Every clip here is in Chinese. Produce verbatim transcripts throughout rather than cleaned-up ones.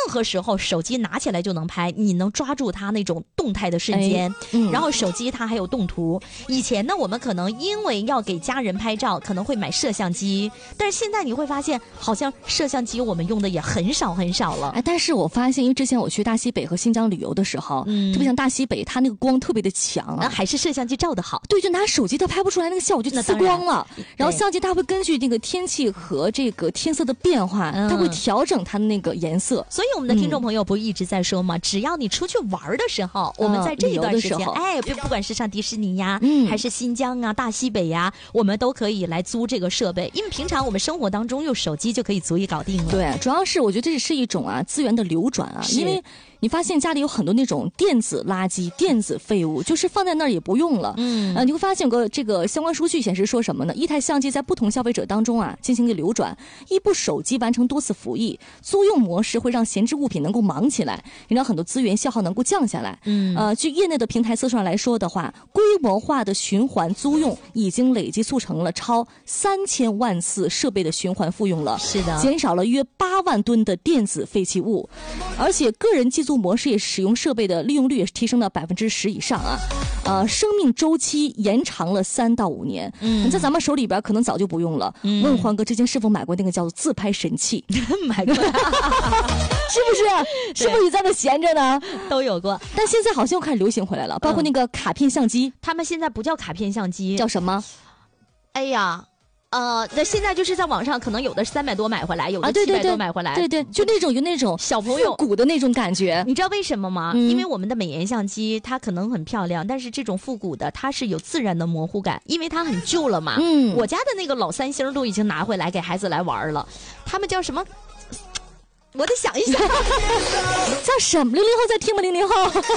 何时候手机拿起来就能拍，你能抓住它那种动态的瞬间、哎嗯、然后手机它还有动图。以前呢我们可能因为要给家人拍照可能会买摄像机，但是现在你会发现好像摄像机我们用的也很少很少了。 哎，但是我发现因为之前我去大西北和新疆旅游的时候、嗯、特别像大西北它那个光特别的强啊， 还是摄像机照得好。 对，就拿手机它拍不出来那个效果，就刺光了。然后相机它会根据那个天气和这个天色的变化、嗯、它会调整它的那个颜色。 所以我们的听众朋友不一直在说吗、嗯、只要你出去玩的时候、嗯、我们在这一段时间哎，不管是上迪士尼呀、嗯、还是新疆啊大西北呀，我们都可以来租这个设备，因为平常我们生活当中用手机就可以足以搞定了。 对，主要是我觉得这是一种啊资源的流转啊，因为你发现家里有很多那种电子垃圾、电子废物，就是放在那儿也不用了。嗯，呃，你会发现有个这个相关数据显示说什么呢？一台相机在不同消费者当中啊进行一个流转，一部手机完成多次服役，租用模式会让闲置物品能够忙起来，也让很多资源消耗能够降下来。嗯，呃，据业内的平台测算来说的话，规模化的循环租用已经累计促成了超三千万次设备的循环复用了。 是的， 减少了约八万吨的电子废弃物，而且个人机租模式也使用设备的利用率也是提升到百分之十以上啊，呃，生命周期延长了三到五年。嗯，在咱们手里边可能早就不用了。嗯、问黄哥之前是否买过那个叫做自拍神器？ 买过，是不是？是不是你在那闲着呢？ 都有过， 但现在好像又开始流行回来了，包括那个卡片相机， 嗯、他们现在不叫卡片相机， 叫什么？ 哎呀。呃，那现在就是在网上，可能有的是三百多买回来，有的七百多买回来， 啊、对, 对, 对对，就那种有那种小朋友复古的那种感觉。 你知道为什么吗？嗯、因为我们的美颜相机它可能很漂亮，但是这种复古的它是有自然的模糊感，因为它很旧了嘛。嗯，我家的那个老三星都已经拿回来给孩子来玩了，他们叫什么？我得想一想， 叫什么？零零后在听吗？零零后。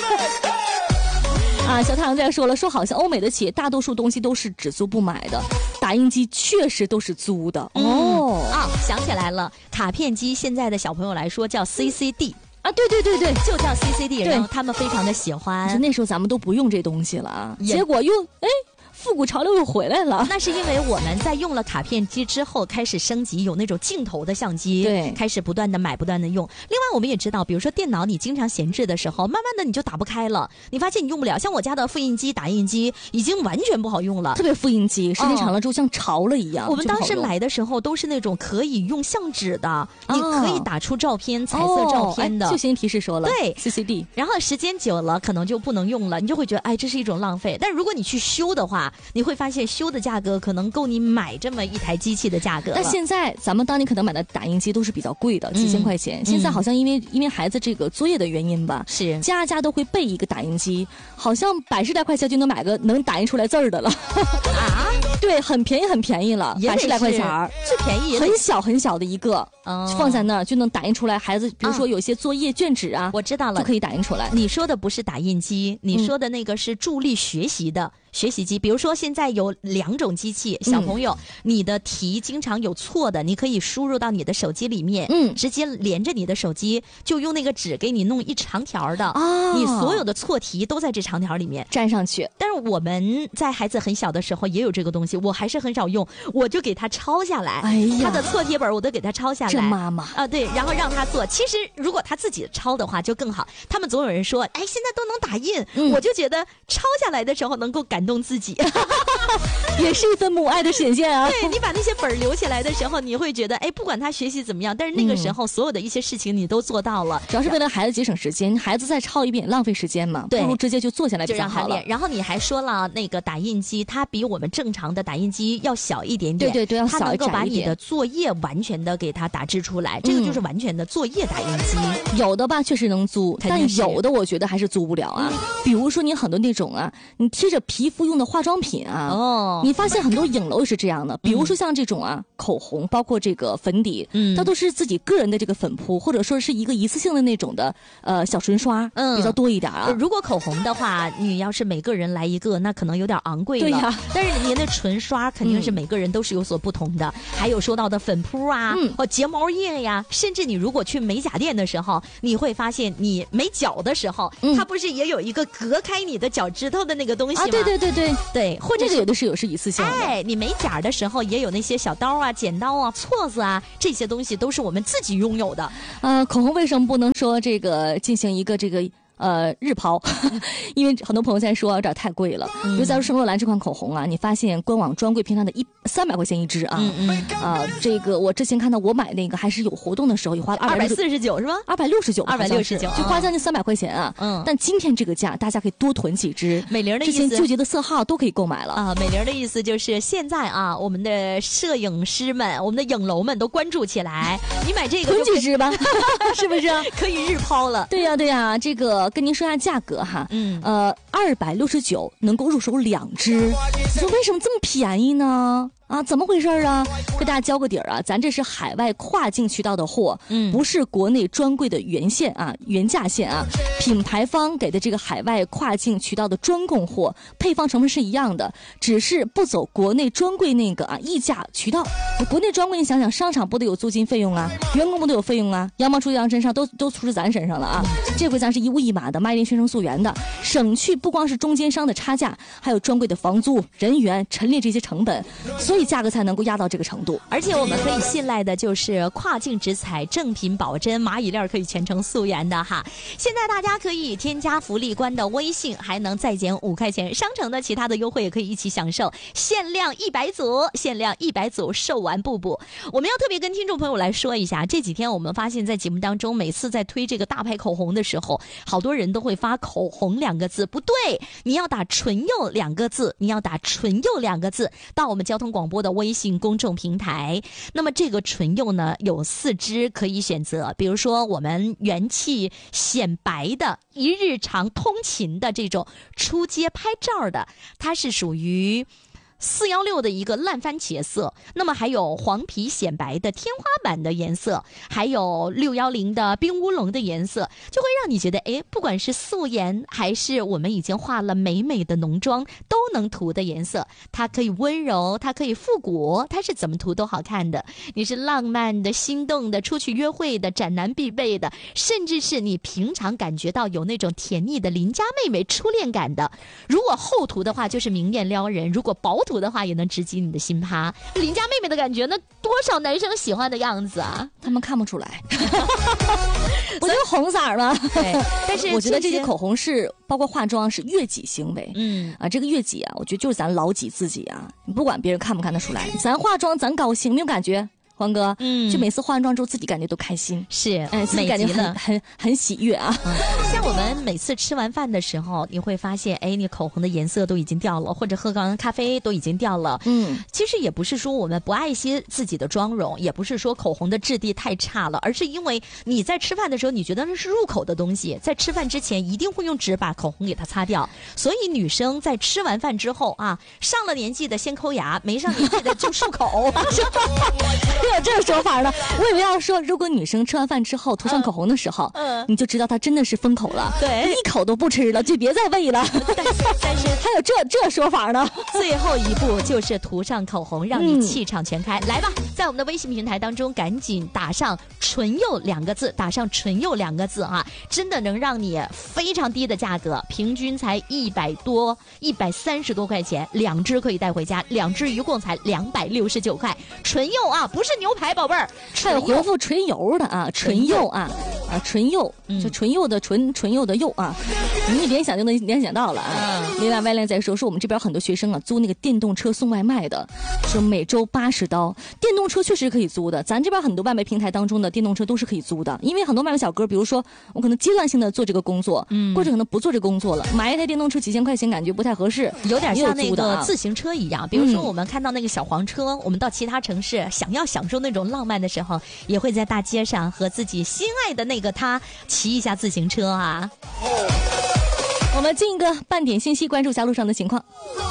啊，小太阳在说了，说好像欧美的企业大多数东西都是只租不买的，打印机确实都是租的。 嗯、哦啊，想起来了，卡片机现在的小朋友来说叫 C C D 啊，对对对对， 就叫 C C D， 然后他们非常的喜欢。 那时候咱们都不用这东西了啊，结果又哎。复古潮流又回来了， 那是因为我们在用了卡片机之后开始升级，有那种镜头的相机， 对， 开始不断的买不断的用。另外我们也知道，比如说电脑你经常闲置的时候，慢慢的你就打不开了，你发现你用不了。像我家的复印机、打印机已经完全不好用了， 特别复印机时间长了之后像潮了一样。 哦、我们当时买的时候都是那种可以用相纸的，哦、你可以打出照片、彩色照片的。 哦、就先提示说了， 对 C C D， 然后时间久了可能就不能用了，你就会觉得哎这是一种浪费。但如果你去修的话，你会发现。修的价格可能够你买这么一台机器的价格了。 那现在咱们当年可能买的打印机都是比较贵的，几千块钱。嗯、现在好像因为、嗯、因为孩子这个作业的原因吧， 是家家都会备一个打印机，好像百十来块钱就能买个能打印出来字儿的了。啊，对，很便宜很便宜了，百十来块钱， 最便宜很小很小的一个，哦、放在那儿就能打印出来。孩子比如说有些作业卷纸啊， 我知道了， 就可以打印出来。 你说的不是打印机，你说的那个是助力学习的。嗯学习机，比如说现在有两种机器，小朋友，嗯、你的题经常有错的，你可以输入到你的手机里面，嗯，直接连着你的手机，就用那个纸给你弄一长条的，哦、你所有的错题都在这长条里面粘上去。 但是我们在孩子很小的时候也有这个东西，我还是很少用，我就给他抄下来，哎呀，他的错题本我都给他抄下来。 这妈妈啊，对，然后让他做。其实如果他自己抄的话就更好。他们总有人说，哎，现在都能打印，嗯、我就觉得抄下来的时候能够感动自己。 也是一份母爱的显现啊！ 对，你把那些本留起来的时候，你会觉得，哎，不管他学习怎么样，但是那个时候、嗯、所有的一些事情你都做到了， 主要是为了孩子节省时间。孩子再抄一遍浪费时间嘛， 对， 不如直接就坐下来比较好了。 然后你还说了，那个打印机它比我们正常的打印机要小一点点， 对对对，要小一点，它能够把你的作业完全的给它打制出来，嗯、这个就是完全的作业打印机。 有的吧确实能租，但有的我觉得还是租不了啊。嗯、比如说你很多那种啊，你贴着皮肤用的化妆品啊。哦，你发现很多影楼也是这样的，比如说像这种啊、嗯、口红，包括这个粉底，嗯，它都是自己个人的这个粉扑，或者说是一个一次性的那种的呃小唇刷，嗯，比较多一点啊。 如果口红的话，你要是每个人来一个，那可能有点昂贵了。 对呀、啊， 但是您的唇刷肯定是每个人都是有所不同的，嗯、还有说到的粉扑啊，嗯，或睫毛液呀，甚至你如果去美甲店的时候，你会发现你美脚的时候，嗯、它不是也有一个隔开你的脚趾头的那个东西吗？ 啊，对对对对对，或者是有的是有是一次性的。 哎，你美甲的时候也有那些小刀啊、剪刀啊、锉子啊，这些东西都是我们自己拥有的。 呃，口红为什么不能说这个进行一个这个？呃，日抛，因为很多朋友在说有点太贵了。比如，假如圣罗兰这款口红啊，你发现官网专柜平常的一三百块钱一支啊，嗯嗯啊，这个我之前看到我买那个还是有活动的时候，也花了二百四十九是吧？ 二百六十九， 二百六十九， 就花将近三百块钱啊。嗯，但今天这个价，大家可以多囤几支。 美玲的意思， 之前纠结的色号都可以购买了啊。美玲的意思就是现在啊，我们的摄影师们、我们的影楼们都关注起来，你买这个囤几支吧，是不是可以日抛了？ 对呀、啊、对呀、啊，这个跟您说一下价格。哈，嗯，呃，二百六十九能够入手两支，你说为什么这么便宜呢？啊，怎么回事啊？给大家交个底儿啊，咱这是海外跨境渠道的货，嗯，不是国内专柜的原线啊、原价线啊，品牌方给的这个海外跨境渠道的专供货，配方成分是一样的，只是不走国内专柜那个啊溢价渠道。国内专柜你想想，商场不得有租金费用啊，员工不得有费用啊，羊毛出在羊身上，都都出在咱身上了啊。这回咱是一物一码的，卖零宣称溯源的，省去不光是中间商的差价，还有专柜的房租、人员、陈列这些成本，所以价格才能够压到这个程度。 而且我们可以信赖的就是跨境直采，正品保真，蚂蚁链可以全程溯源的哈。现在大家可以添加福利官的微信，还能再减五块钱，商城的其他的优惠也可以一起享受，限量一百组，限量一百组，售完不补。我们要特别跟听众朋友来说一下，这几天我们发现在节目当中，每次在推这个大牌口红的时候，好多人都会发口红两个字，不对，你要打唇釉两个字，你要打唇釉两个字到我们交通广播的微信公众平台。那么这个唇釉呢有四支可以选择，比如说我们元气显白的一日常通勤的这种出街拍照的，它是属于四一六的一个烂番茄色，那么还有黄皮显白的天花板的颜色，还有六一零的冰乌龙的颜色，就会让你觉得哎，不管是素颜还是我们已经化了美美的浓妆都能涂的颜色，它可以温柔，它可以复古，它是怎么涂都好看的。你是浪漫的、心动的、出去约会的、斩男必备的，甚至是你平常感觉到有那种甜腻的邻家妹妹初恋感的，如果厚涂的话就是明艳撩人，如果薄涂的话也能直击你的心趴，邻家妹妹的感觉，那多少男生喜欢的样子啊！ 他们看不出来，不就红色吗？ 对，但是我觉得这些口红是包括化妆是悦己行为，嗯啊，这个悦己啊，我觉得就是咱老己自己啊，你不管别人看不看得出来，咱化妆咱高兴，没有感觉。黄哥，嗯，就每次化完妆之后自己感觉都开心， 是， 哎，自己感觉很很很喜悦啊。 嗯、像我们每次吃完饭的时候，你会发现，哎，你口红的颜色都已经掉了，或者喝完咖啡都已经掉了。嗯，其实也不是说我们不爱惜自己的妆容，也不是说口红的质地太差了，而是因为你在吃饭的时候，你觉得那是入口的东西，在吃饭之前一定会用纸把口红给它擦掉。所以女生在吃完饭之后啊，上了年纪的先抠牙，没上年纪的就漱口。 有这个说法呢？我以为要说，如果女生吃完饭之后涂上口红的时候，嗯，你就知道她真的是封口了， 对， 一口都不吃了，就别再喂了。 但是，但是还有这这说法呢？ 最后一步就是涂上口红，让你气场全开。嗯、来吧，在我们的微信平台当中，赶紧打上“唇釉”两个字，打上“唇釉”两个字啊，真的能让你非常低的价格，平均才一百多、一百三十多块钱，两支可以带回家，两支一共才两百六十九块。唇釉啊，不是牛排，宝贝儿， 还有回复唇油的啊，唇釉啊啊，唇釉，就唇釉的唇，唇釉的釉啊，你一联想就能联想到了啊。另外，外链在说说我们这边很多学生啊，租那个电动车送外卖的，说每周八十刀，电动车确实可以租的。咱这边很多外卖平台当中的电动车都是可以租的，因为很多外卖小哥，比如说我可能阶段性的做这个工作，嗯，或者可能不做这个工作了，买一台电动车几千块钱，感觉不太合适， 有点像那个自行车一样。比如说我们看到那个小黄车，嗯、我们到其他城市想要享受那种浪漫的时候，也会在大街上和自己心爱的那个他骑一下自行车啊。 我们进一个半点信息，关注一下路上的情况。